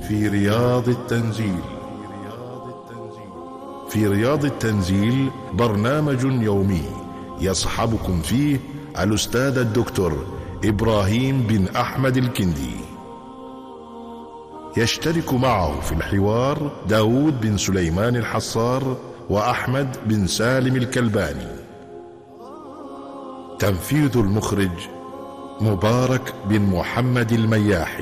في رياض التنزيل. في رياض التنزيل برنامج يومي يصحبكم فيه الأستاذ الدكتور إبراهيم بن أحمد الكندي. يشترك معه في الحوار داود بن سليمان الحصار وأحمد بن سالم الكلباني. تنفيذ المخرج مبارك بن محمد المياحي.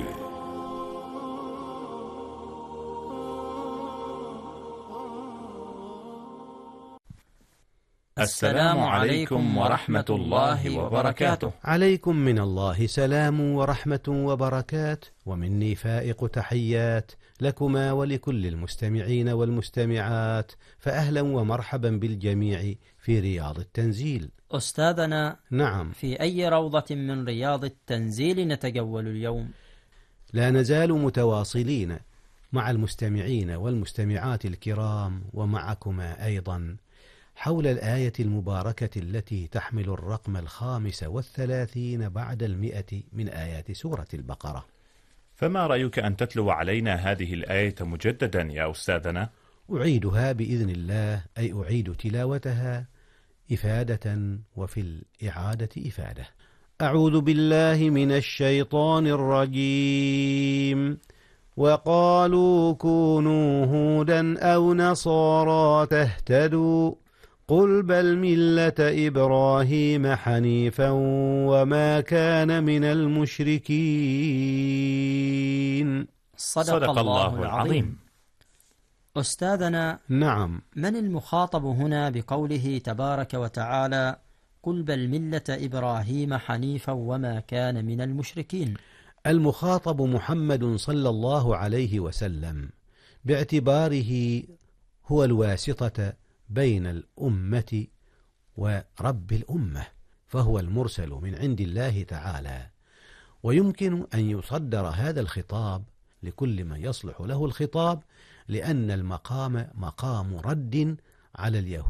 السلام عليكم ورحمة الله وبركاته. عليكم من الله سلام ورحمة وبركات، ومني فائق تحيات لكما ولكل المستمعين والمستمعات، فأهلا ومرحبا بالجميع في رياض التنزيل. أستاذنا، نعم، في أي روضة من رياض التنزيل نتجول اليوم؟ لا نزال متواصلين مع المستمعين والمستمعات الكرام ومعكما أيضا حول الآية المباركة التي تحمل الرقم 35 بعد 100 من آيات سورة البقرة. فما رأيك أن تتلو علينا هذه الآية مجددا يا أستاذنا؟ أعيدها بإذن الله، أي أعيد تلاوتها إفادة، وفي الإعادة إفادة. أعوذ بالله من الشيطان الرجيم. وقالوا كونوا هودا أو نصارى تهتدوا قل بل ملة إبراهيم حنيفا وما كان من المشركين. صدق الله العظيم. أستاذنا، نعم، من المخاطب هنا بقوله تبارك وتعالى قل بل ملة إبراهيم حنيفا وما كان من المشركين؟ المخاطب محمد صلى الله عليه وسلم، باعتباره هو الواسطة بين الأمة ورب الأمة، فهو المرسل من عند الله تعالى، ويمكن أن يصدر هذا الخطاب لكل من يصلح له الخطاب، لأن المقام مقام رد على اليهود